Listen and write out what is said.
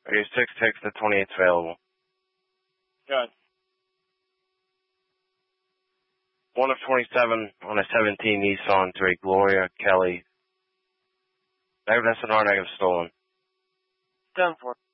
Are you 6-6, the 28th available? Good. 1 of 27 on a 17 Nissan to a Gloria Kelly. Negative SNR, negative stolen. 10-4.